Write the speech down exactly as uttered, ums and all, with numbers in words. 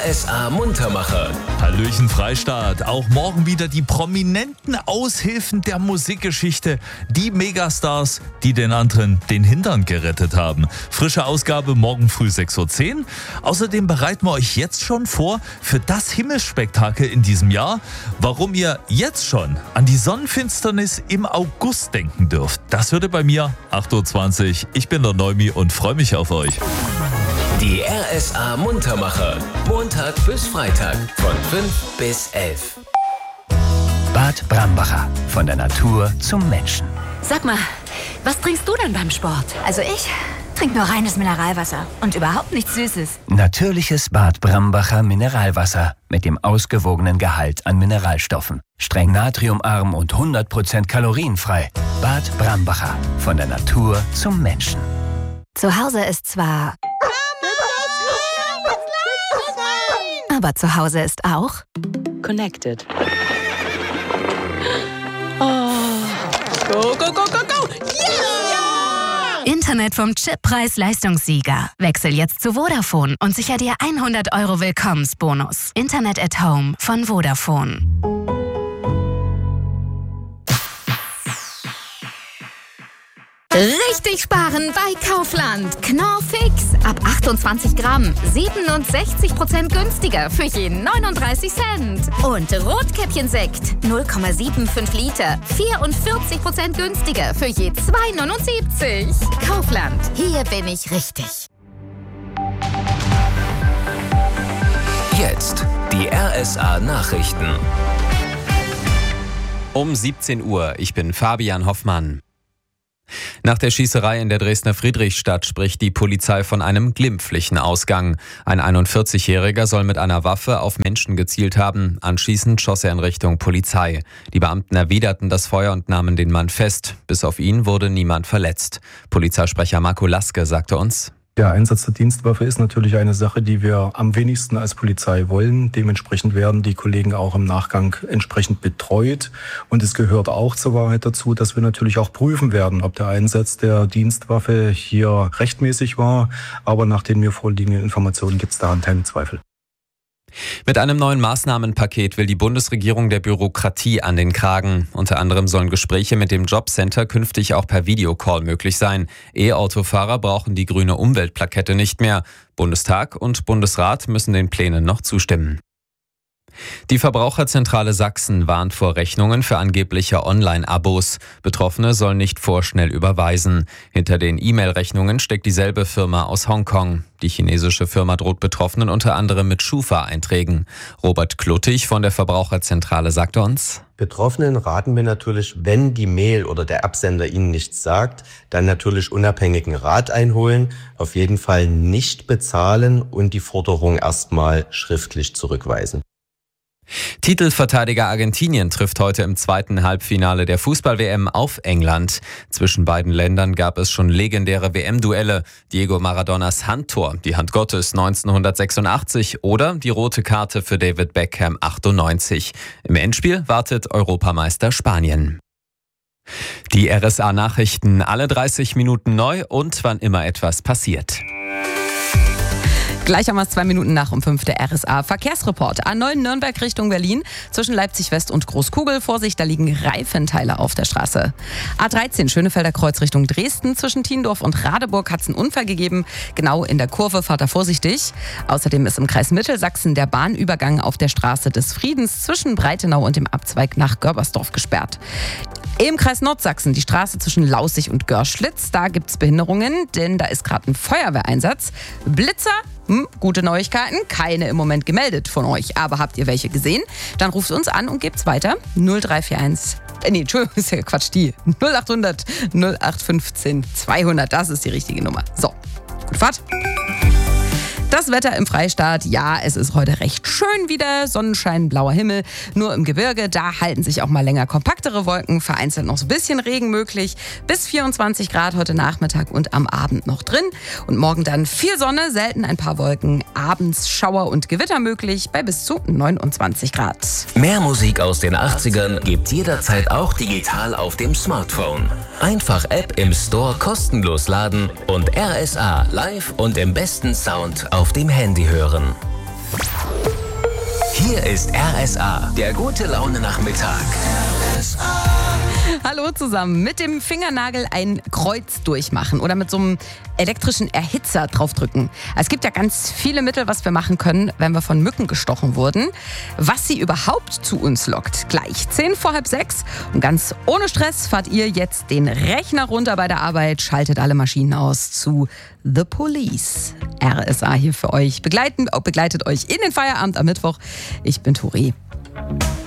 R S A Muntermacher. Hallöchen Freistaat. Auch morgen wieder die prominenten Aushilfen der Musikgeschichte. Die Megastars, die den anderen den Hintern gerettet haben. Frische Ausgabe morgen früh sechs Uhr zehn. Außerdem bereiten wir euch jetzt schon vor für das Himmelsspektakel in diesem Jahr. Warum ihr jetzt schon an die Sonnenfinsternis im August denken dürft. Das hört ihr bei mir acht Uhr zwanzig. Ich bin der Neumi und freue mich auf euch. Die R S A Muntermacher. Montag bis Freitag von fünf bis elf. Bad Brambacher. Von der Natur zum Menschen. Sag mal, was trinkst du denn beim Sport? Also ich trinke nur reines Mineralwasser und überhaupt nichts Süßes. Natürliches Bad Brambacher Mineralwasser mit dem ausgewogenen Gehalt an Mineralstoffen. Streng natriumarm und hundert Prozent kalorienfrei. Bad Brambacher. Von der Natur zum Menschen. Zu Hause ist zwar... Aber zu Hause ist auch... Connected. Oh. Go, go, go, go, go! Yeah! Internet vom Chip-Preis-Leistungssieger. Wechsel jetzt zu Vodafone und sicher dir hundert Euro Willkommensbonus. Internet at Home von Vodafone. Richtig sparen bei Kaufland. Knorr Fix. Ab achtundzwanzig Gramm. siebenundsechzig Prozent günstiger für jeden neununddreißig Cent. Und Rotkäppchensekt. null Komma fünfundsiebzig Liter. vierundvierzig Prozent günstiger für je zwei neunundsiebzig. Kaufland. Hier bin ich richtig. Jetzt die R S A Nachrichten. Um siebzehn Uhr. Ich bin Fabian Hoffmann. Nach der Schießerei in der Dresdner Friedrichstadt spricht die Polizei von einem glimpflichen Ausgang. Ein einundvierzigjähriger soll mit einer Waffe auf Menschen gezielt haben. Anschließend schoss er in Richtung Polizei. Die Beamten erwiderten das Feuer und nahmen den Mann fest. Bis auf ihn wurde niemand verletzt. Polizeisprecher Marco Laske sagte uns: Der Einsatz der Dienstwaffe ist natürlich eine Sache, die wir am wenigsten als Polizei wollen. Dementsprechend werden die Kollegen auch im Nachgang entsprechend betreut. Und es gehört auch zur Wahrheit dazu, dass wir natürlich auch prüfen werden, ob der Einsatz der Dienstwaffe hier rechtmäßig war. Aber nach den mir vorliegenden Informationen gibt es daran keine Zweifel. Mit einem neuen Maßnahmenpaket will die Bundesregierung der Bürokratie an den Kragen. Unter anderem sollen Gespräche mit dem Jobcenter künftig auch per Videocall möglich sein. E-Autofahrer brauchen die grüne Umweltplakette nicht mehr. Bundestag und Bundesrat müssen den Plänen noch zustimmen. Die Verbraucherzentrale Sachsen warnt vor Rechnungen für angebliche Online-Abos. Betroffene sollen nicht vorschnell überweisen. Hinter den E-Mail-Rechnungen steckt dieselbe Firma aus Hongkong. Die chinesische Firma droht Betroffenen unter anderem mit Schufa-Einträgen. Robert Kluttig von der Verbraucherzentrale sagte uns: Betroffenen raten wir natürlich, wenn die Mail oder der Absender ihnen nichts sagt, dann natürlich unabhängigen Rat einholen, auf jeden Fall nicht bezahlen und die Forderung erstmal schriftlich zurückweisen. Titelverteidiger Argentinien trifft heute im zweiten Halbfinale der Fußball-W M auf England. Zwischen beiden Ländern gab es schon legendäre W M-Duelle. Diego Maradonas Handtor, die Hand Gottes neunzehnhundertsechsundachtzig oder die rote Karte für David Beckham achtundneunzig. Im Endspiel wartet Europameister Spanien. Die R S A-Nachrichten alle dreißig Minuten neu und wann immer etwas passiert. Gleich haben wir es zwei Minuten nach um fünf, der R S A Verkehrsreport. A neun Nürnberg Richtung Berlin, zwischen Leipzig West und Großkugel. Vorsicht, da liegen Reifenteile auf der Straße. A dreizehn Schönefelder Kreuz Richtung Dresden, zwischen Tiendorf und Radeburg hat es einen Unfall gegeben. Genau in der Kurve, fahrt da vorsichtig. Außerdem ist im Kreis Mittelsachsen der Bahnübergang auf der Straße des Friedens zwischen Breitenau und dem Abzweig nach Görbersdorf gesperrt. Im Kreis Nordsachsen die Straße zwischen Laußig und Görschlitz. Da gibt es Behinderungen, denn da ist gerade ein Feuerwehreinsatz. Blitzer, hm, gute Neuigkeiten, keine im Moment gemeldet von euch. Aber habt ihr welche gesehen? Dann ruft uns an und gebt's weiter. null drei vier eins, äh, nee, Entschuldigung, ist ja Quatsch, die null achthundert null acht fünfzehn zweihundert, das ist die richtige Nummer. So, gute Fahrt. Das Wetter im Freistaat, ja, es ist heute recht schön wieder, Sonnenschein, blauer Himmel. Nur im Gebirge, da halten sich auch mal länger kompaktere Wolken, vereinzelt noch so ein bisschen Regen möglich. Bis vierundzwanzig Grad heute Nachmittag und am Abend noch drin. Und morgen dann viel Sonne, selten ein paar Wolken, abends Schauer und Gewitter möglich bei bis zu neunundzwanzig Grad. Mehr Musik aus den achtzigern gibt's jederzeit auch digital auf dem Smartphone. Einfach App im Store kostenlos laden und R S A live und im besten Sound auf dem Handy hören. Hier ist R S A, der gute Laune Nachmittag. Hallo zusammen. Mit dem Fingernagel ein Kreuz durchmachen oder mit so einem elektrischen Erhitzer draufdrücken. Es gibt ja ganz viele Mittel, was wir machen können, wenn wir von Mücken gestochen wurden. Was sie überhaupt zu uns lockt. Gleich zehn vor halb sechs. Und ganz ohne Stress fahrt ihr jetzt den Rechner runter bei der Arbeit, schaltet alle Maschinen aus zu The Police. R S A hier für euch. Begleiten, begleitet euch in den Feierabend am Mittwoch. Ich bin Tori.